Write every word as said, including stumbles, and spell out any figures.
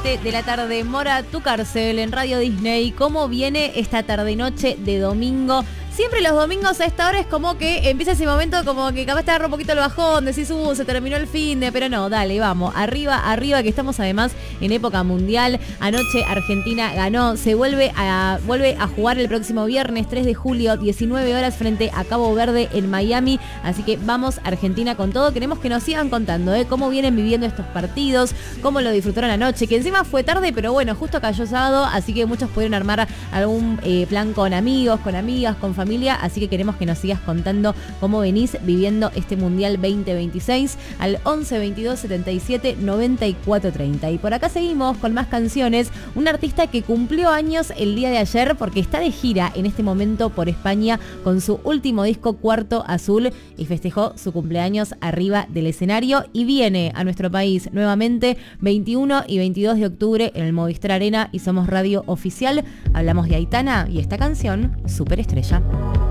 siete de la tarde, Mora, tu cárcel en Radio Disney. ¿Cómo viene esta tarde-noche de domingo? Siempre los domingos a esta hora es como que empieza ese momento como que capaz te agarra un poquito el bajón, decís, uh, se terminó el fin de, pero no, dale, vamos, arriba, arriba, que estamos además en época mundial. Anoche Argentina ganó, se vuelve a, vuelve a jugar el próximo viernes tres de julio, diecinueve horas frente a Cabo Verde en Miami, así que vamos Argentina con todo. Queremos que nos sigan contando, ¿eh? Cómo vienen viviendo estos partidos, cómo lo disfrutaron anoche, que encima fue tarde, pero bueno, justo cayó sábado, así que muchos pudieron armar algún eh, plan con amigos, con amigas, con familia. Así que queremos que nos sigas contando cómo venís viviendo este Mundial veinte veintiséis al once veintidós setenta y siete noventa y cuatro treinta. Y por acá seguimos con más canciones. Un artista que cumplió años el día de ayer porque está de gira en este momento por España con su último disco Cuarto Azul y festejó su cumpleaños arriba del escenario y viene a nuestro país nuevamente veintiuno y veintidós de octubre en el Movistar Arena y somos radio oficial. Hablamos de Aitana y esta canción, Superestrella.